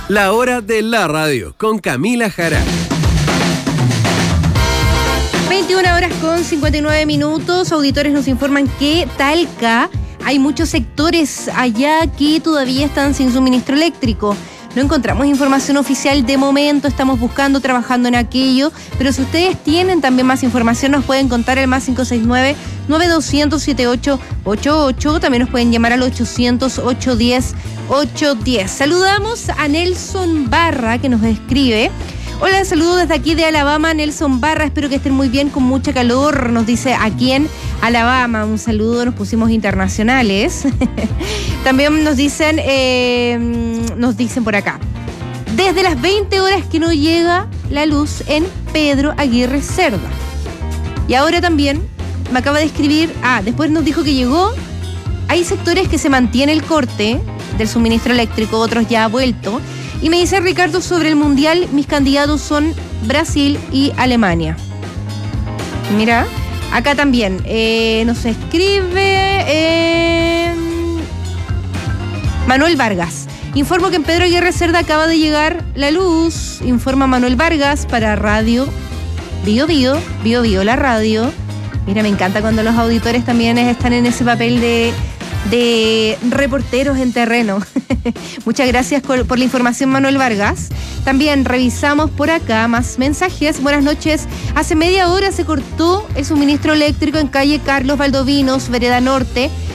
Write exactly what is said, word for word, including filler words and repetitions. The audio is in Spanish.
La hora de la radio con Camila Jara. veintiuna horas con cincuenta y nueve minutos. Auditores nos informan que Talca, hay muchos sectores allá que todavía están sin suministro eléctrico. No encontramos información oficial de momento, estamos buscando, trabajando en aquello, pero si ustedes tienen también más información nos pueden contar el más cinco seis nueve, nueve dos cero cero, siete ocho ocho ocho, también nos pueden llamar al ochocientos, ochocientos diez, ochocientos diez. Saludamos a Nelson Barra que nos escribe. Hola, saludos desde aquí de Alabama, Nelson Barra, espero que estén muy bien, con mucha calor, nos dice aquí en Alabama. Un saludo, nos pusimos internacionales. También nos dicen, eh, nos dicen por acá, desde las veinte horas que no llega la luz en Pedro Aguirre Cerda. Y ahora también me acaba de escribir, ah, después nos dijo que llegó, hay sectores que se mantiene el corte del suministro eléctrico, otros ya ha vuelto. Y me dice Ricardo sobre el Mundial, mis candidatos son Brasil y Alemania. Mira, acá también eh, nos escribe eh, Manuel Vargas. Informo que en Pedro Aguirre Cerda acaba de llegar la luz. Informa Manuel Vargas para Radio Bio Bio, Bio Bio la radio. Mira, me encanta cuando los auditores también están en ese papel de... de reporteros en terreno. Muchas gracias por, por la información, Manuel Vargas. También revisamos por acá más mensajes. Buenas noches. Hace media hora se cortó el suministro eléctrico en calle Carlos Valdovinos, Vereda Norte.